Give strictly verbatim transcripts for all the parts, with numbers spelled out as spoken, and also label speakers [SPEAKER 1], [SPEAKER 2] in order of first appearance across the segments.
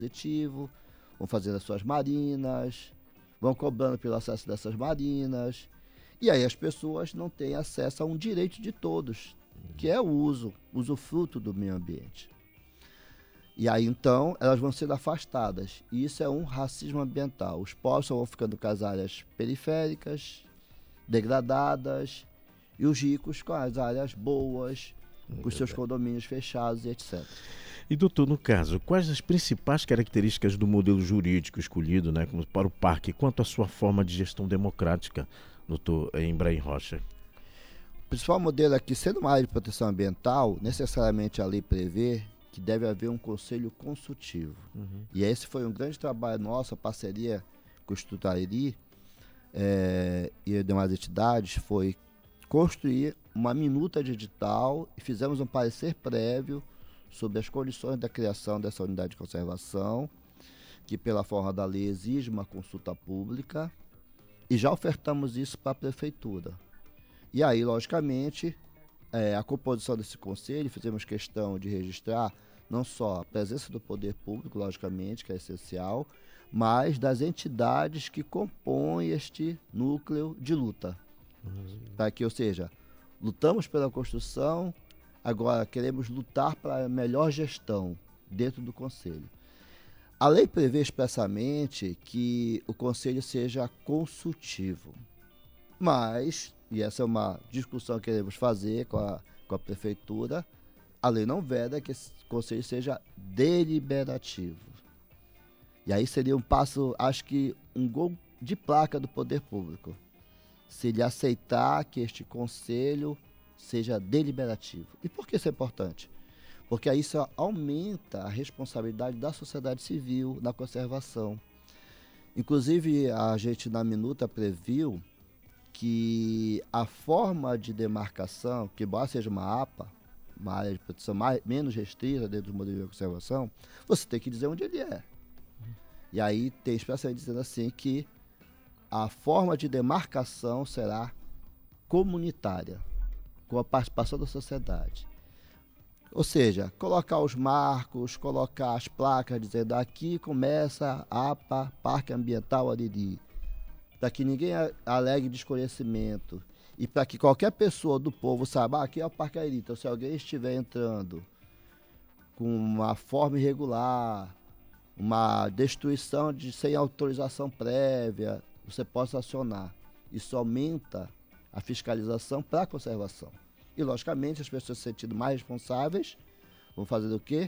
[SPEAKER 1] positivo, vão fazendo as suas marinas, vão cobrando pelo acesso dessas marinas, e aí as pessoas não têm acesso a um direito de todos, que é o uso, usufruto do meio ambiente. E aí então elas vão sendo afastadas, e isso é um racismo ambiental. Os povos vão ficando com as áreas periféricas, degradadas, e os ricos com as áreas boas, com os seus condomínios fechados e etcétera.
[SPEAKER 2] E doutor, no caso, quais as principais características do modelo jurídico escolhido, né, como para o parque, quanto à sua forma de gestão democrática, doutor Ibrahim Rocha?
[SPEAKER 1] O principal modelo aqui, sendo uma área de proteção ambiental, necessariamente a lei prevê que deve haver um conselho consultivo. Uhum. E esse foi um grande trabalho nosso, a parceria com o Instituto Ariri é, e demais entidades, foi construir uma minuta de edital e fizemos um parecer prévio sobre as condições da criação dessa unidade de conservação, que pela forma da lei exige uma consulta pública, e já ofertamos isso para a prefeitura. E aí, logicamente, é, a composição desse conselho, fizemos questão de registrar não só a presença do poder público, logicamente, que é essencial, mas das entidades que compõem este núcleo de luta. Uhum. Para que, ou seja, lutamos pela construção, agora queremos lutar para a melhor gestão dentro do conselho. A lei prevê expressamente que o conselho seja consultivo, mas, e essa é uma discussão que queremos fazer com a, com a prefeitura, a lei não veda que esse conselho seja deliberativo. E aí seria um passo, acho que um gol de placa do poder público, se ele aceitar que este conselho seja deliberativo. E por que isso é importante? Porque aí isso aumenta a responsabilidade da sociedade civil na conservação. Inclusive, a gente na minuta previu que a forma de demarcação, que embora seja uma APA, uma área de proteção mais, menos restrita dentro do modelo de conservação, você tem que dizer onde ele é. E aí tem expressamente dizendo assim que a forma de demarcação será comunitária, com a participação da sociedade. Ou seja, colocar os marcos, colocar as placas dizendo aqui começa a APA, Parque Ambiental Ariri, para que ninguém alegue desconhecimento e para que qualquer pessoa do povo saiba, ah, aqui é o Parque Ariri, então se alguém estiver entrando com uma forma irregular, uma destruição de, sem autorização prévia, você possa acionar. Isso aumenta a fiscalização para a conservação. E, logicamente, as pessoas se sentindo mais responsáveis vão fazer o quê?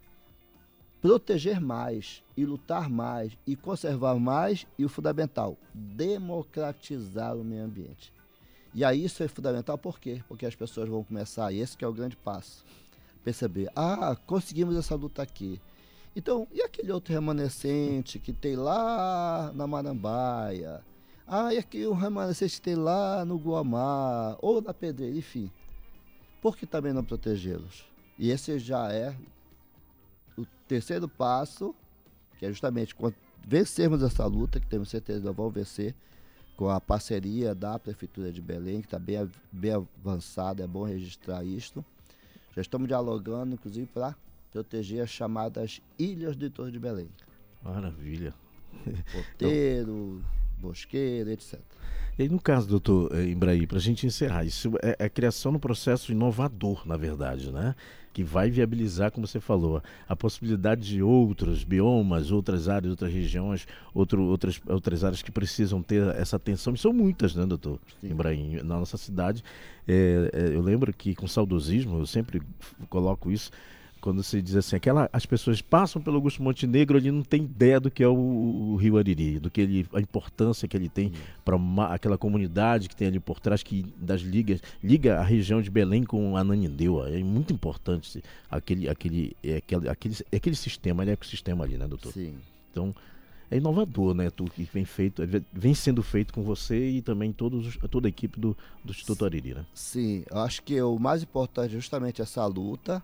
[SPEAKER 1] Proteger mais e lutar mais e conservar mais e o fundamental, democratizar o meio ambiente. E aí isso é fundamental por quê? Porque as pessoas vão começar, e esse que é o grande passo, perceber, ah, conseguimos essa luta aqui. Então, e aquele outro remanescente que tem lá na Marambaia? Ah, e aqui o remanescente que tem lá no Guamá, ou na Pedreira, enfim. Por que também não protegê-los? E esse já é o terceiro passo, que é justamente quando vencermos essa luta, que temos certeza que nós vamos vencer, com a parceria da Prefeitura de Belém, que está bem, bem avançada, é bom registrar isto. Já estamos dialogando, inclusive, para proteger as chamadas Ilhas do Entorno de Belém.
[SPEAKER 2] Maravilha.
[SPEAKER 1] Porteiro, bosqueiro, etcétera.
[SPEAKER 2] E aí, no caso, doutor Ibrahim, para a gente encerrar, isso é a criação de um processo inovador, na verdade, né? Que vai viabilizar, como você falou, a possibilidade de outros biomas, outras áreas, outras regiões, outro, outras, outras áreas que precisam ter essa atenção. E são muitas, né, doutor Sim. Ibrahim? Na nossa cidade, é, é, eu lembro que com saudosismo, eu sempre coloco isso, quando se diz assim, aquela, as pessoas passam pelo Augusto Montenegro, ele não tem ideia do que é o, o Rio Ariri, do que ele, a importância que ele tem para aquela comunidade que tem ali por trás, que das ligas, liga a região de Belém com Ananindeua. É muito importante aquele, aquele, é, aquele, aquele, aquele sistema, aquele ecossistema ali, né, doutor?
[SPEAKER 1] Sim.
[SPEAKER 2] Então, é inovador, né, tudo que vem feito, vem sendo feito com você e também todos, toda a equipe do, do Instituto Ariri, né?
[SPEAKER 1] Sim, eu acho que o mais importante é justamente essa luta,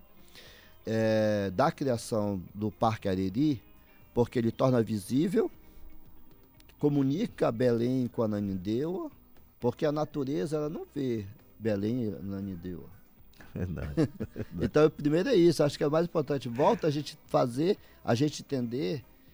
[SPEAKER 1] É, da criação do Parque Ariri, porque ele torna visível, comunica Belém com Ananindeua, porque a natureza ela não vê Belém e Ananindeua.
[SPEAKER 2] Verdade.
[SPEAKER 1] Então, primeiro é isso, acho que é o mais importante. Volta a gente fazer, a gente entender